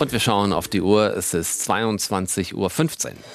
Und wir schauen auf die Uhr. Es ist 22:15 Uhr.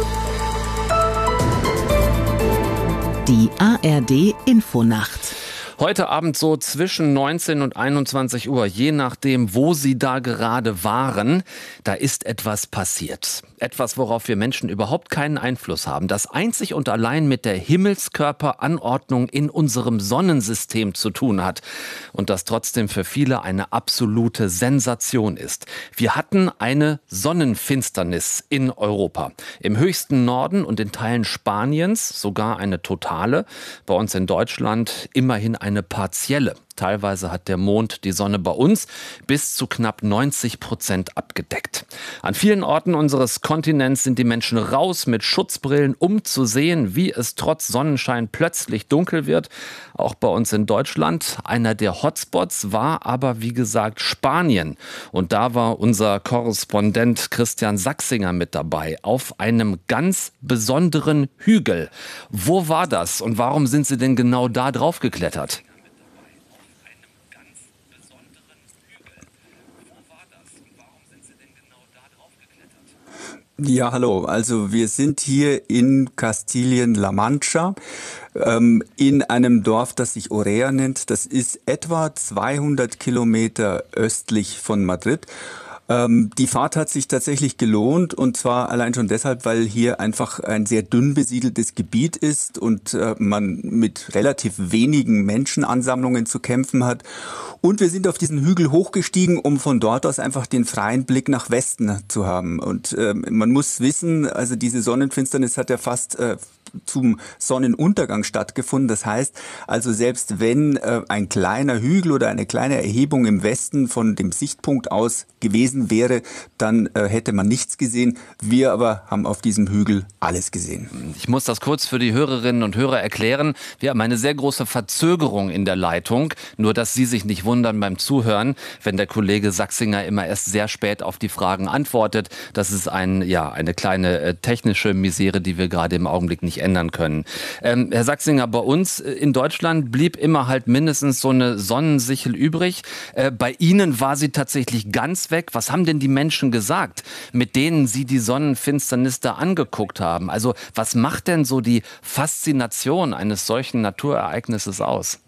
Die ARD-Infonacht. Heute Abend so zwischen 19 und 21 Uhr, je nachdem, wo Sie da gerade waren, da ist etwas passiert. Etwas, worauf wir Menschen überhaupt keinen Einfluss haben, das einzig und allein mit der Himmelskörperanordnung in unserem Sonnensystem zu tun hat und das trotzdem für viele eine absolute Sensation ist. Wir hatten eine Sonnenfinsternis in Europa. Im höchsten Norden und in Teilen Spaniens sogar eine totale, bei uns in Deutschland immerhin eine partielle. Teilweise hat der Mond die Sonne bei uns bis zu knapp 90% abgedeckt. An vielen Orten unseres Kontinents sind die Menschen raus mit Schutzbrillen, um zu sehen, wie es trotz Sonnenschein plötzlich dunkel wird. Auch bei uns in Deutschland. Einer der Hotspots war aber, wie gesagt, Spanien. Und da war unser Korrespondent Christian Sachsinger mit dabei, auf einem ganz besonderen Hügel. Wo war das und warum sind Sie denn genau da drauf geklettert? Ja, hallo. Also wir sind hier in Kastilien-La Mancha, in einem Dorf, das sich Orea nennt. Das ist etwa 200 Kilometer östlich von Madrid. Die Fahrt hat sich tatsächlich gelohnt, und zwar allein schon deshalb, weil hier einfach ein sehr dünn besiedeltes Gebiet ist und man mit relativ wenigen Menschenansammlungen zu kämpfen hat. Und wir sind auf diesen Hügel hochgestiegen, um von dort aus einfach den freien Blick nach Westen zu haben. Und man muss wissen, also diese Sonnenfinsternis hat ja fast zum Sonnenuntergang stattgefunden. Das heißt, also selbst wenn ein kleiner Hügel oder eine kleine Erhebung im Westen von dem Sichtpunkt aus gewesen wäre, dann hätte man nichts gesehen. Wir aber haben auf diesem Hügel alles gesehen. Ich muss das kurz für die Hörerinnen und Hörer erklären. Wir haben eine sehr große Verzögerung in der Leitung. Nur, dass Sie sich nicht wundern beim Zuhören, wenn der Kollege Sachsinger immer erst sehr spät auf die Fragen antwortet. Das ist eine kleine technische Misere, die wir gerade im Augenblick nicht ändern können. Herr Sachsinger, bei uns in Deutschland blieb immer halt mindestens so eine Sonnensichel übrig. Bei Ihnen war sie tatsächlich ganz weg. Was haben denn die Menschen gesagt, mit denen Sie die Sonnenfinsternis da angeguckt haben? Also was macht denn so die Faszination eines solchen Naturereignisses aus?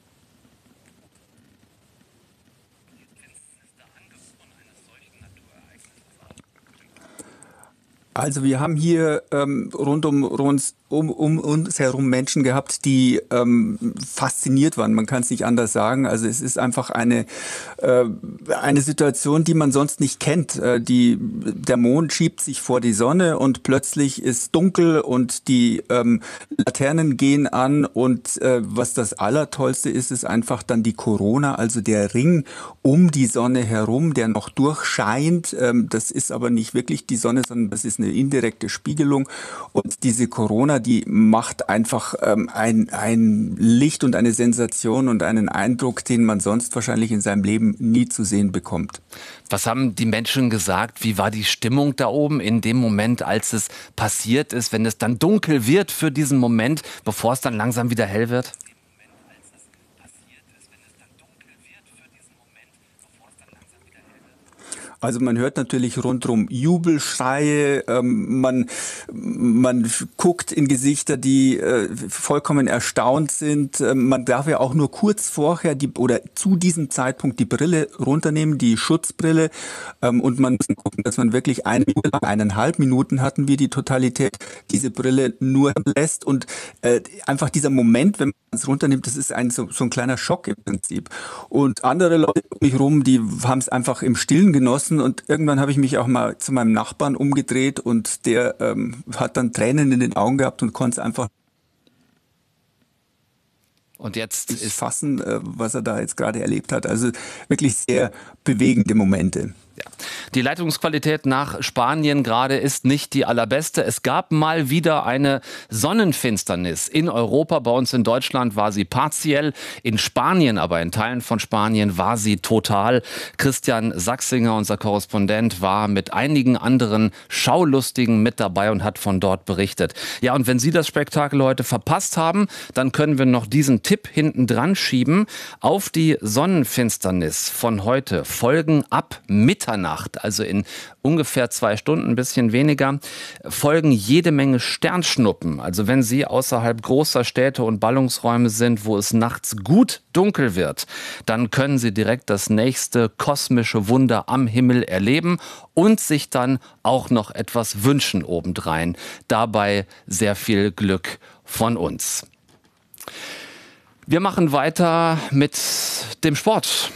Also wir haben hier rund um uns herum Menschen gehabt, die fasziniert waren. Man kann es nicht anders sagen. Also es ist einfach eine Situation, die man sonst nicht kennt. Der Mond schiebt sich vor die Sonne und plötzlich ist dunkel und die Laternen gehen an. Und was das Allertollste ist, ist einfach dann die Corona, also der Ring um die Sonne herum, der noch durchscheint. Das ist aber nicht wirklich die Sonne, sondern das ist eine indirekte Spiegelung. Und diese Corona, die macht einfach ein Licht und eine Sensation und einen Eindruck, den man sonst wahrscheinlich in seinem Leben nie zu sehen bekommt. Was haben die Menschen gesagt? Wie war die Stimmung da oben in dem Moment, als es passiert ist, wenn es dann dunkel wird für diesen Moment, bevor es dann langsam wieder hell wird? Also man hört natürlich rundherum Jubelschreie, man guckt in Gesichter, die vollkommen erstaunt sind. Man darf ja auch nur kurz vorher oder zu diesem Zeitpunkt die Brille runternehmen, die Schutzbrille, und man muss gucken, dass man wirklich 1,5 Minuten hatten wir die Totalität, diese Brille nur lässt, und einfach dieser Moment, wenn man es runternimmt, das ist so ein kleiner Schock im Prinzip. Und andere Leute um mich rum, die haben es einfach im Stillen genossen. Und irgendwann habe ich mich auch mal zu meinem Nachbarn umgedreht, und der hat dann Tränen in den Augen gehabt und konnte es einfach nicht fassen, was er da jetzt gerade erlebt hat. Also wirklich sehr bewegende Momente. Ja. Die Leitungsqualität nach Spanien gerade ist nicht die allerbeste. Es gab mal wieder eine Sonnenfinsternis in Europa. Bei uns in Deutschland war sie partiell. In Spanien, aber in Teilen von Spanien war sie total. Christian Sachsinger, unser Korrespondent, war mit einigen anderen Schaulustigen mit dabei und hat von dort berichtet. Ja, und wenn Sie das Spektakel heute verpasst haben, dann können wir noch diesen Tipp hinten dran schieben. Auf die Sonnenfinsternis von heute folgen ab Mitternacht Zeit, also in ungefähr 2 Stunden, ein bisschen weniger, folgen jede Menge Sternschnuppen. Also wenn Sie außerhalb großer Städte und Ballungsräume sind, wo es nachts gut dunkel wird, dann können Sie direkt das nächste kosmische Wunder am Himmel erleben und sich dann auch noch etwas wünschen obendrein. Dabei sehr viel Glück von uns. Wir machen weiter mit dem Sport.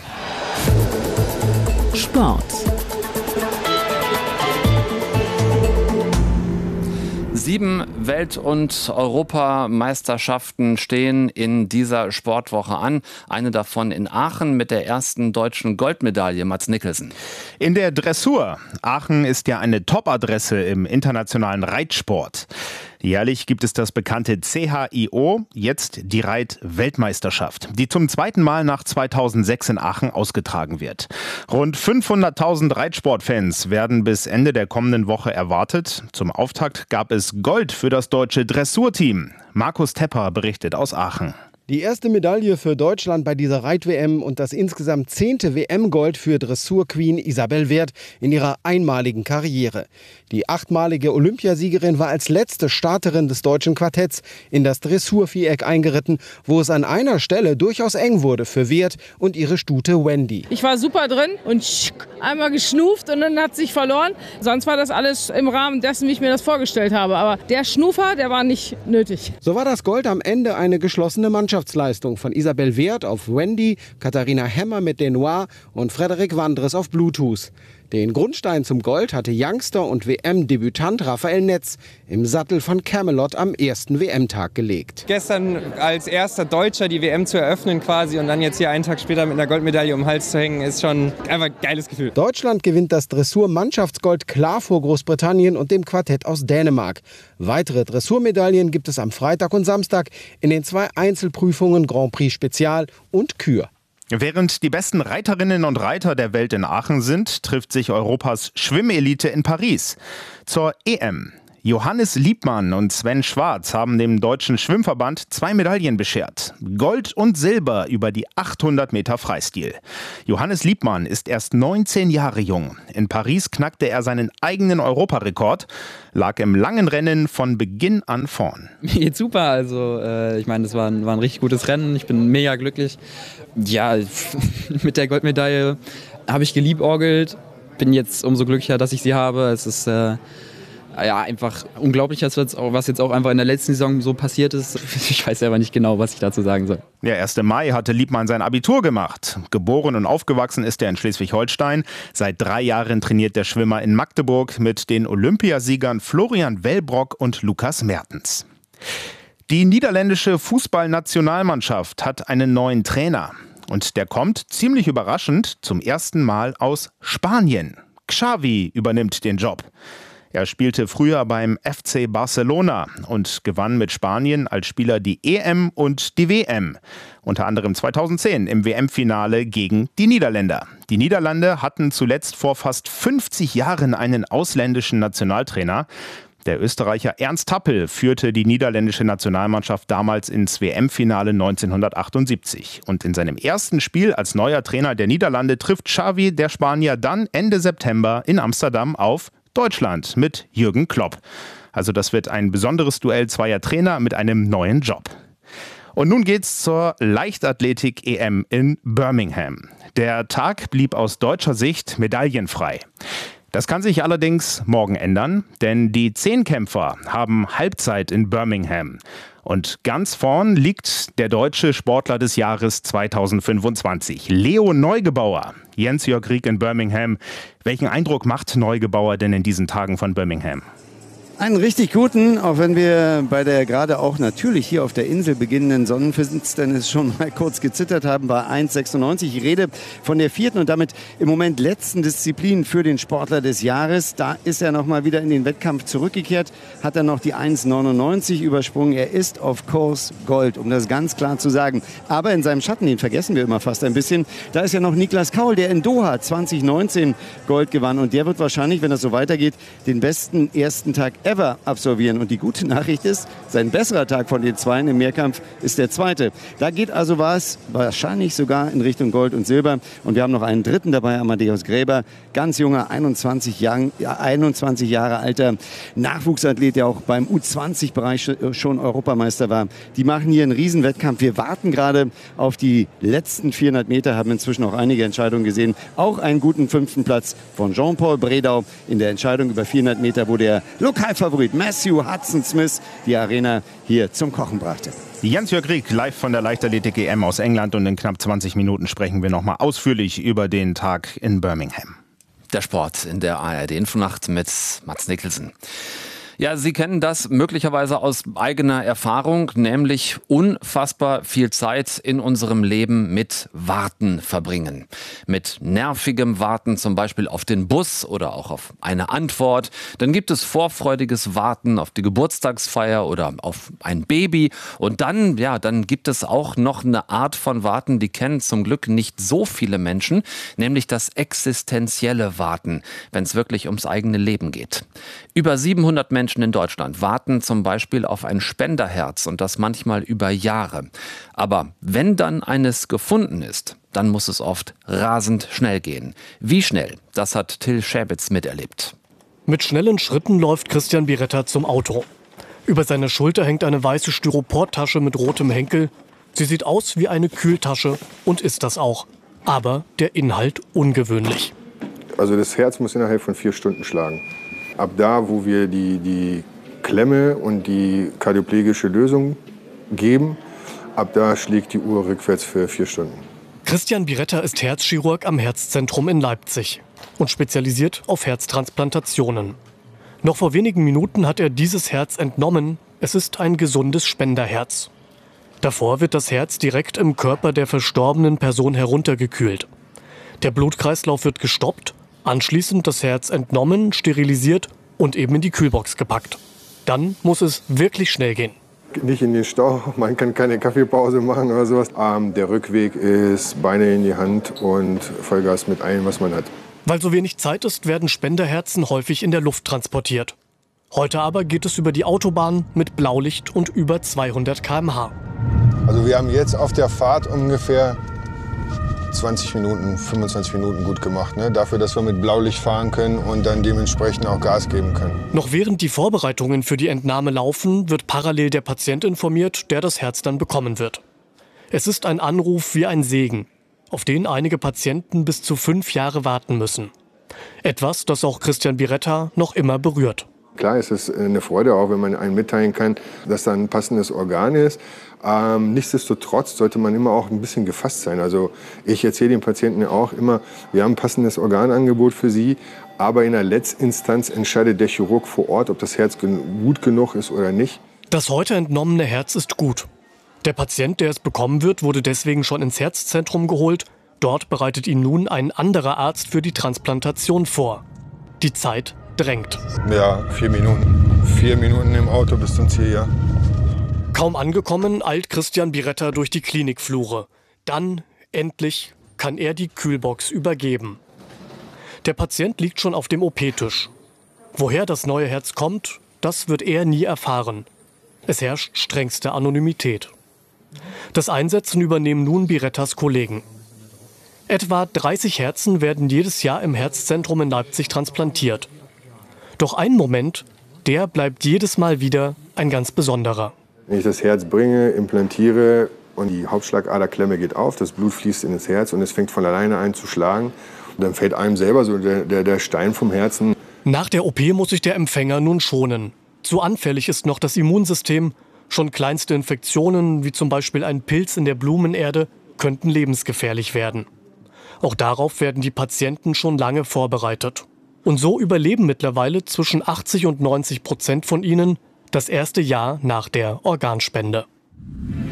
Sport. 7 Welt- und Europameisterschaften stehen in dieser Sportwoche an. Eine davon in Aachen mit der ersten deutschen Goldmedaille, Mads Nicholson. In der Dressur. Aachen ist ja eine Top-Adresse im internationalen Reitsport. Jährlich gibt es das bekannte CHIO, jetzt die Reit-Weltmeisterschaft, die zum zweiten Mal nach 2006 in Aachen ausgetragen wird. Rund 500.000 Reitsportfans werden bis Ende der kommenden Woche erwartet. Zum Auftakt gab es Gold für das deutsche Dressurteam. Markus Tepper berichtet aus Aachen. Die erste Medaille für Deutschland bei dieser Reit-WM und das insgesamt 10. WM-Gold für Dressur-Queen Isabel Werth in ihrer einmaligen Karriere. Die 8-malige Olympiasiegerin war als letzte Starterin des deutschen Quartetts in das Dressurviereck eingeritten, wo es an einer Stelle durchaus eng wurde für Werth und ihre Stute Wendy. Ich war super drin und einmal geschnuft und dann hat sich verloren. Sonst war das alles im Rahmen dessen, wie ich mir das vorgestellt habe. Aber der Schnufer, der war nicht nötig. So war das Gold am Ende eine geschlossene Mannschaftsleistung von Isabel Werth auf Wendy, Katharina Hemmer mit den Noir und Frederik Wandres auf Bluetooth. Den Grundstein zum Gold hatte Youngster und WM-Debütant Raphael Netz im Sattel von Camelot am ersten WM-Tag gelegt. Gestern als erster Deutscher die WM zu eröffnen quasi und dann jetzt hier einen Tag später mit einer Goldmedaille um den Hals zu hängen, ist schon einfach ein geiles Gefühl. Deutschland gewinnt das Dressur-Mannschaftsgold klar vor Großbritannien und dem Quartett aus Dänemark. Weitere Dressurmedaillen gibt es am Freitag und Samstag in den 2 Einzelprüfungen Grand Prix Spezial und Kür. Während die besten Reiterinnen und Reiter der Welt in Aachen sind, trifft sich Europas Schwimmelite in Paris zur EM. Johannes Liebmann und Sven Schwarz haben dem Deutschen Schwimmverband 2 Medaillen beschert. Gold und Silber über die 800 Meter Freistil. Johannes Liebmann ist erst 19 Jahre jung. In Paris knackte er seinen eigenen Europarekord, lag im langen Rennen von Beginn an vorn. Mir geht's super, also ich meine, das war ein richtig gutes Rennen, ich bin mega glücklich. Ja, mit der Goldmedaille habe ich geliebäugelt, bin jetzt umso glücklicher, dass ich sie habe. Es ist einfach unglaublich, was jetzt auch einfach in der letzten Saison so passiert ist. Ich weiß selber nicht genau, was ich dazu sagen soll. Der 1. Mai hatte Liebmann sein Abitur gemacht. Geboren und aufgewachsen ist er in Schleswig-Holstein. Seit 3 Jahren trainiert der Schwimmer in Magdeburg mit den Olympiasiegern Florian Wellbrock und Lukas Mertens. Die niederländische Fußballnationalmannschaft hat einen neuen Trainer. Und der kommt, ziemlich überraschend, zum ersten Mal aus Spanien. Xavi übernimmt den Job. Er spielte früher beim FC Barcelona und gewann mit Spanien als Spieler die EM und die WM. Unter anderem 2010 im WM-Finale gegen die Niederländer. Die Niederlande hatten zuletzt vor fast 50 Jahren einen ausländischen Nationaltrainer. Der Österreicher Ernst Happel führte die niederländische Nationalmannschaft damals ins WM-Finale 1978. Und in seinem ersten Spiel als neuer Trainer der Niederlande trifft Xavi, der Spanier, dann Ende September in Amsterdam auf Deutschland mit Jürgen Klopp. Also das wird ein besonderes Duell zweier Trainer mit einem neuen Job. Und nun geht's zur Leichtathletik-EM in Birmingham. Der Tag blieb aus deutscher Sicht medaillenfrei. Das kann sich allerdings morgen ändern, denn die 10-Kämpfer haben Halbzeit in Birmingham. Und ganz vorn liegt der deutsche Sportler des Jahres 2025, Leo Neugebauer. Jens-Jörg Rieck in Birmingham. Welchen Eindruck macht Neugebauer denn in diesen Tagen von Birmingham? Einen richtig guten, auch wenn wir bei der gerade auch natürlich hier auf der Insel beginnenden Sonnenfinsternis schon mal kurz gezittert haben, bei 1,96. Ich rede von der 4. und damit im Moment letzten Disziplin für den Sportler des Jahres. Da ist er noch mal wieder in den Wettkampf zurückgekehrt, hat er noch die 1,99 übersprungen. Er ist auf Kurs Gold, um das ganz klar zu sagen. Aber in seinem Schatten, den vergessen wir immer fast ein bisschen, da ist ja noch Niklas Kaul, der in Doha 2019 Gold gewann. Und der wird wahrscheinlich, wenn das so weitergeht, den besten ersten Tag ever Treffer absolvieren. Und die gute Nachricht ist, sein besserer Tag von den Zweien im Mehrkampf ist der zweite. Da geht also was wahrscheinlich sogar in Richtung Gold und Silber. Und wir haben noch einen dritten dabei, Amadeus Gräber, ganz junger, 21 Jahre alter Nachwuchsathlet, der auch beim U20-Bereich schon Europameister war. Die machen hier einen Riesenwettkampf. Wir warten gerade auf die letzten 400 Meter, haben inzwischen auch einige Entscheidungen gesehen. Auch einen guten 5. Platz von Jean-Paul Bredau in der Entscheidung über 400 Meter, wo der Lokalfavorit Matthew Hudson-Smith die Arena hier zum Kochen brachte. Jens-Jörg Rieck live von der Leichtathletik-EM aus England, und in knapp 20 Minuten sprechen wir nochmal ausführlich über den Tag in Birmingham. Der Sport in der ARD-Infonacht mit Mats Nicholson. Ja, Sie kennen das möglicherweise aus eigener Erfahrung, nämlich unfassbar viel Zeit in unserem Leben mit Warten verbringen. Mit nervigem Warten, zum Beispiel auf den Bus oder auch auf eine Antwort. Dann gibt es vorfreudiges Warten auf die Geburtstagsfeier oder auf ein Baby. Und dann gibt es auch noch eine Art von Warten, die kennen zum Glück nicht so viele Menschen, nämlich das existenzielle Warten, wenn es wirklich ums eigene Leben geht. Über 700 Menschen in Deutschland warten zum Beispiel auf ein Spenderherz, und das manchmal über Jahre. Aber wenn dann eines gefunden ist, dann muss es oft rasend schnell gehen. Wie schnell? Das hat Till Schäbitz miterlebt. Mit schnellen Schritten läuft Christian Biretta zum Auto. Über seiner Schulter hängt eine weiße Styroportasche mit rotem Henkel. Sie sieht aus wie eine Kühltasche und ist das auch. Aber der Inhalt ungewöhnlich. Also das Herz muss innerhalb von 4 Stunden schlagen. Ab da, wo wir die Klemme und die kardioplegische Lösung geben, ab da schlägt die Uhr rückwärts für 4 Stunden. Christian Biretta ist Herzchirurg am Herzzentrum in Leipzig und spezialisiert auf Herztransplantationen. Noch vor wenigen Minuten hat er dieses Herz entnommen. Es ist ein gesundes Spenderherz. Davor wird das Herz direkt im Körper der verstorbenen Person heruntergekühlt. Der Blutkreislauf wird gestoppt, anschließend das Herz entnommen, sterilisiert und eben in die Kühlbox gepackt. Dann muss es wirklich schnell gehen. Nicht in den Stau, man kann keine Kaffeepause machen oder sowas. Der Rückweg ist Beine in die Hand und Vollgas mit allem, was man hat. Weil so wenig Zeit ist, werden Spenderherzen häufig in der Luft transportiert. Heute aber geht es über die Autobahn mit Blaulicht und über 200 km/h. Also wir haben jetzt auf der Fahrt ungefähr 20 Minuten, 25 Minuten gut gemacht, ne? Dafür, dass wir mit Blaulicht fahren können und dann dementsprechend auch Gas geben können. Noch während die Vorbereitungen für die Entnahme laufen, wird parallel der Patient informiert, der das Herz dann bekommen wird. Es ist ein Anruf wie ein Segen, auf den einige Patienten bis zu 5 Jahre warten müssen. Etwas, das auch Christian Biretta noch immer berührt. Klar ist es eine Freude, auch wenn man einem mitteilen kann, dass da ein passendes Organ ist. Nichtsdestotrotz sollte man immer auch ein bisschen gefasst sein. Also ich erzähle den Patienten auch immer, wir haben ein passendes Organangebot für sie, aber in der Letztinstanz entscheidet der Chirurg vor Ort, ob das Herz gut genug ist oder nicht. Das heute entnommene Herz ist gut. Der Patient, der es bekommen wird, wurde deswegen schon ins Herzzentrum geholt. Dort bereitet ihn nun ein anderer Arzt für die Transplantation vor. Die Zeit drängt. Ja, 4 Minuten. 4 Minuten im Auto bis zum Ziel, ja. Kaum angekommen, eilt Christian Biretta durch die Klinikflure. Dann, endlich, kann er die Kühlbox übergeben. Der Patient liegt schon auf dem OP-Tisch. Woher das neue Herz kommt, das wird er nie erfahren. Es herrscht strengste Anonymität. Das Einsetzen übernehmen nun Birettas Kollegen. Etwa 30 Herzen werden jedes Jahr im Herzzentrum in Leipzig transplantiert. Doch ein Moment, der bleibt jedes Mal wieder ein ganz besonderer. Wenn ich das Herz bringe, implantiere und die Hauptschlagaderklemme geht auf, das Blut fließt in das Herz und es fängt von alleine an zu schlagen. Und dann fällt einem selber so der Stein vom Herzen. Nach der OP muss sich der Empfänger nun schonen. Zu anfällig ist noch das Immunsystem. Schon kleinste Infektionen, wie zum Beispiel ein Pilz in der Blumenerde, könnten lebensgefährlich werden. Auch darauf werden die Patienten schon lange vorbereitet. Und so überleben mittlerweile zwischen 80% und 90% von ihnen das erste Jahr nach der Organspende.